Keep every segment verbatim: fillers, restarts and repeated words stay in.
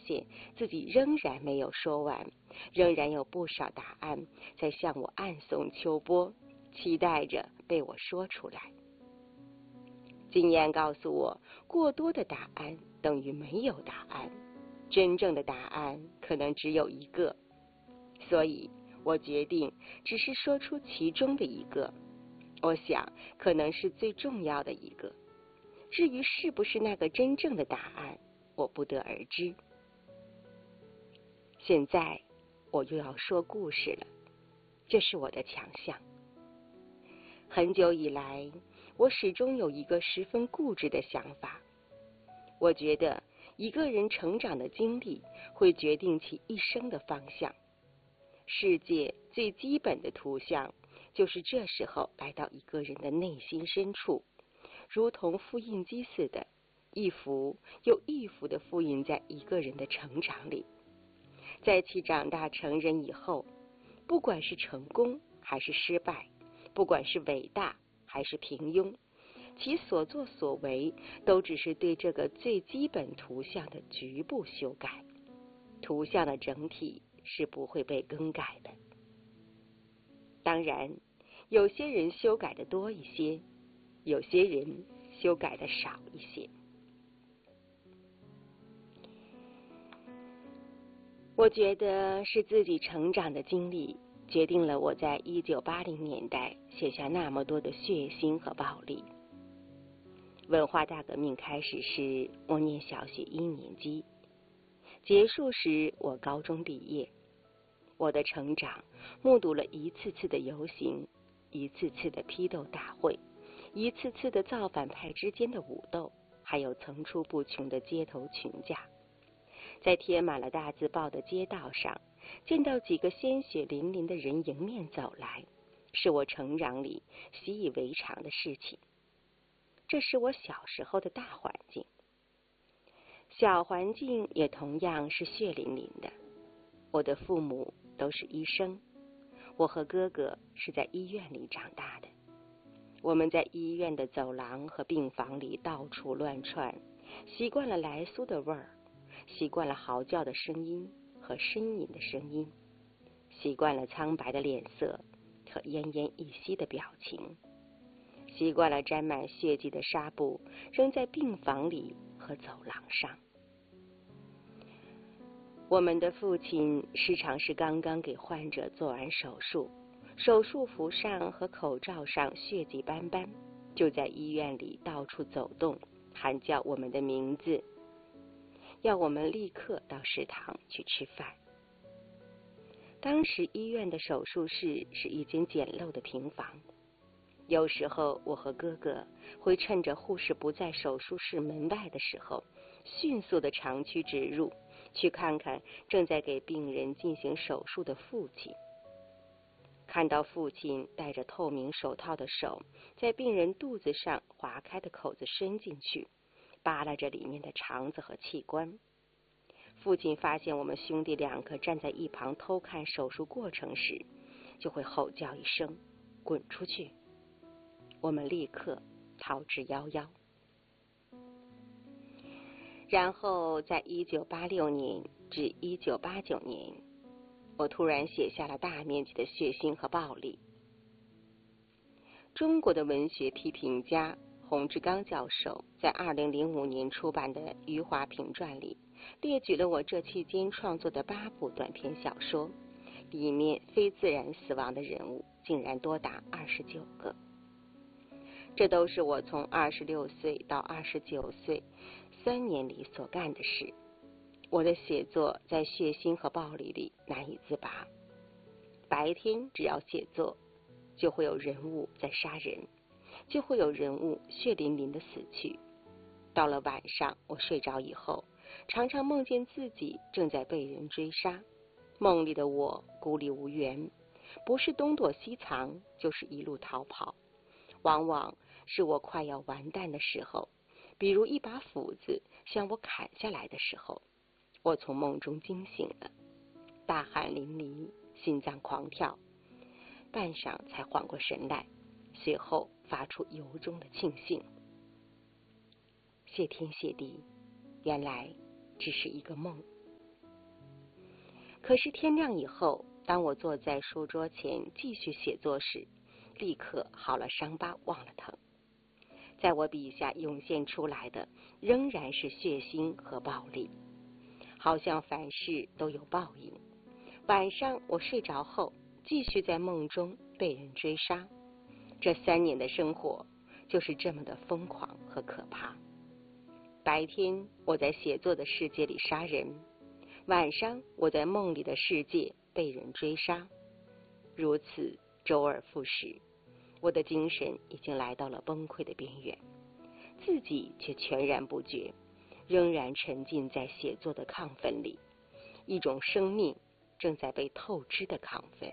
现自己仍然没有说完，仍然有不少答案在向我暗送秋波，期待着被我说出来。经验告诉我，过多的答案等于没有答案，真正的答案可能只有一个，所以我决定只是说出其中的一个，我想可能是最重要的一个。至于是不是那个真正的答案，我不得而知。现在我又要说故事了，这是我的强项。很久以来，我始终有一个十分固执的想法，我觉得一个人成长的经历会决定其一生的方向。世界最基本的图像就是这时候来到一个人的内心深处，如同复印机似的，一幅又一幅的复印在一个人的成长里。在其长大成人以后，不管是成功还是失败，不管是伟大还是平庸，其所作所为都只是对这个最基本图像的局部修改，图像的整体是不会被更改的。当然，有些人修改的多一些，有些人修改的少一些。我觉得是自己成长的经历决定了我在一九八零年代写下那么多的血腥和暴力。文化大革命开始时，我念小学一年级，结束时我高中毕业。我的成长目睹了一次次的游行，一次次的批斗大会，一次次的造反派之间的武斗，还有层出不穷的街头群架。在贴满了大字报的街道上，见到几个鲜血淋淋的人迎面走来，是我成长里习以为常的事情。这是我小时候的大环境。小环境也同样是血淋淋的。我的父母都是医生，我和哥哥是在医院里长大的。我们在医院的走廊和病房里到处乱窜，习惯了来苏的味儿，习惯了嚎叫的声音和呻吟的声音，习惯了苍白的脸色和奄奄一息的表情，习惯了沾满血迹的纱布扔在病房里和走廊上。我们的父亲时常是刚刚给患者做完手术，手术服上和口罩上血迹斑斑，就在医院里到处走动，喊叫我们的名字，要我们立刻到食堂去吃饭。当时医院的手术室是一间简陋的平房，有时候我和哥哥会趁着护士不在手术室门外的时候，迅速的长驱直入，去看看正在给病人进行手术的父亲。看到父亲戴着透明手套的手在病人肚子上划开的口子伸进去，扒拉着里面的肠子和器官。父亲发现我们兄弟两个站在一旁偷看手术过程时，就会吼叫一声，滚出去。我们立刻逃之夭夭。然后在一九八六年至一九八九年，我突然写下了大面积的血腥和暴力。中国的文学批评家洪志刚教授在二零零五年出版的《余华评传》里列举了我这期间创作的八部短篇小说，里面非自然死亡的人物竟然多达二十九个。这都是我从二十六岁到二十九岁三年里所干的事。我的写作在血腥和暴力里难以自拔。白天只要写作，就会有人物在杀人，就会有人物血淋淋的死去。到了晚上，我睡着以后，常常梦见自己正在被人追杀。梦里的我孤立无援，不是东躲西藏，就是一路逃跑。往往是我快要完蛋的时候，比如一把斧子向我砍下来的时候，我从梦中惊醒了，大汗淋漓，心脏狂跳，半晌才缓过神来，随后发出由衷的庆幸。谢天谢地，原来只是一个梦。 可是天亮以后，当我坐在书桌前继续写作时，立刻好了伤疤忘了疼。在我笔下涌现出来的仍然是血腥和暴力，好像凡事都有报应。晚上我睡着后，继续在梦中被人追杀。这三年的生活就是这么的疯狂和可怕。白天我在写作的世界里杀人，晚上我在梦里的世界被人追杀，如此周而复始。我的精神已经来到了崩溃的边缘，自己却全然不觉，仍然沉浸在写作的亢奋里，一种生命正在被透支的亢奋。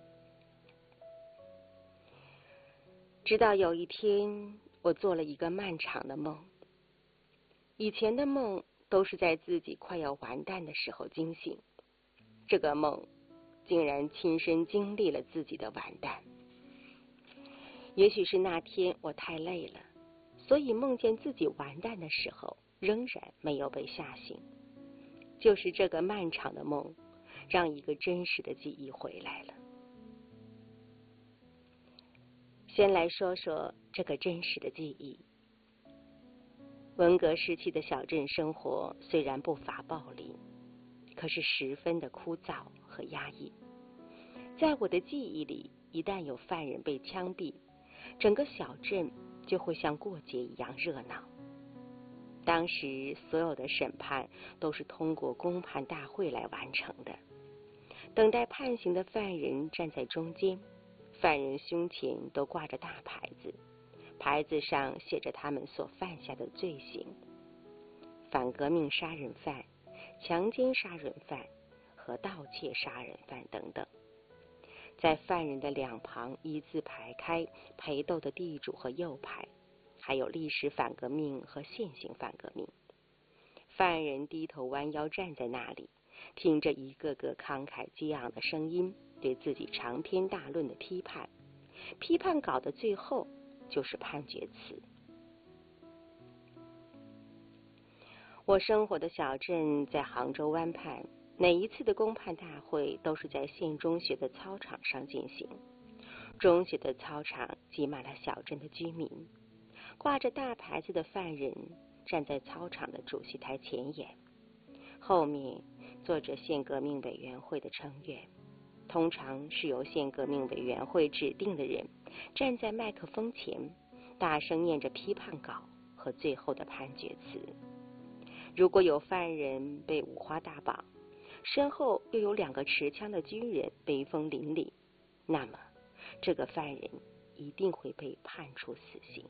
直到有一天，我做了一个漫长的梦。以前的梦都是在自己快要完蛋的时候惊醒，这个梦竟然亲身经历了自己的完蛋。也许是那天我太累了，所以梦见自己完蛋的时候仍然没有被吓醒。就是这个漫长的梦，让一个真实的记忆回来了。先来说说这个真实的记忆。文革时期的小镇生活虽然不乏暴力，可是十分的枯燥和压抑。在我的记忆里，一旦有犯人被枪毙，整个小镇就会像过节一样热闹。当时所有的审判都是通过公判大会来完成的，等待判刑的犯人站在中间，犯人胸前都挂着大牌子，牌子上写着他们所犯下的罪行：反革命杀人犯、强奸杀人犯和盗窃杀人犯等等。在犯人的两旁一字排开陪斗的地主和右派，还有历史反革命和现行反革命。犯人低头弯腰站在那里，听着一个个慷慨激昂的声音对自己长篇大论的批判，批判稿的最后就是判决词。我生活的小镇在杭州湾畔，每一次的公判大会都是在县中学的操场上进行。中学的操场挤满了小镇的居民，挂着大牌子的犯人站在操场的主席台前沿，后面坐着县革命委员会的成员，通常是由县革命委员会指定的人站在麦克风前，大声念着批判稿和最后的判决词。如果有犯人被五花大绑，身后又有两个持枪的军人威风凛凛，那么这个犯人一定会被判处死刑。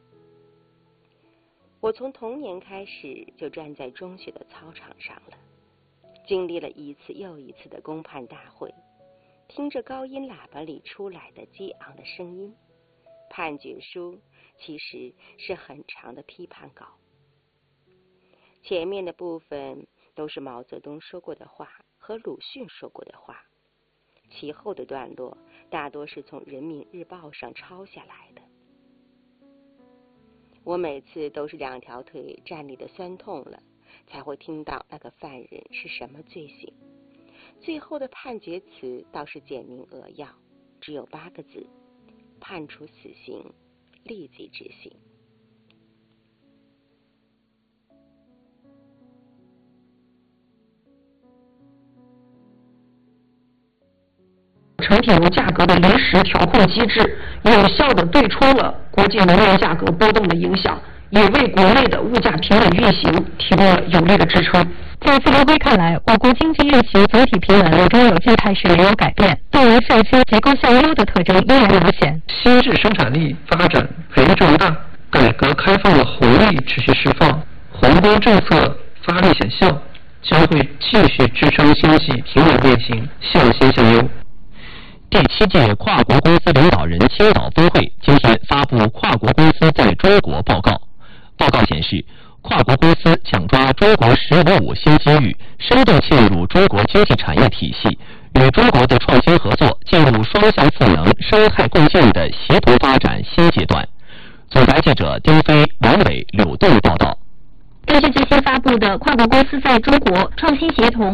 我从童年开始就站在中学的操场上了，经历了一次又一次的公判大会，听着高音喇叭里出来的激昂的声音。判决书其实是很长的批判稿，前面的部分都是毛泽东说过的话和鲁迅说过的话，其后的段落大多是从人民日报上抄下来的。我每次都是两条腿站立的酸痛了，才会听到那个犯人是什么罪行。最后的判决词倒是简明扼要，只有八个字：判处死刑，立即执行。 成品油价格的临时调控机制，有效地对冲了国际能源价格波动的影响，也为国内的物价平稳运行提供了有力的支撑。 在傅留辉看来，我国经济运行总体平稳，有中有进态势没有改变，动能上升、结构向优的特征依然明显。 新质生产力发展培重大，改革开放的红利持续释放，宏观政策发力显效，将会继续支撑经济平稳运行，向新向优。 第七届跨国公司领导人青岛峰会今天发布《跨国公司在中国报告》。报告显示，跨国公司抢抓中国“十五五”新机遇，深度嵌入中国经济产业体系，与中国的创新合作进入双向赋能、生态共进的协同发展新阶段。总台记者丁飞、王伟、柳栋报道。 这是最新发布的跨国公司在中国创新协同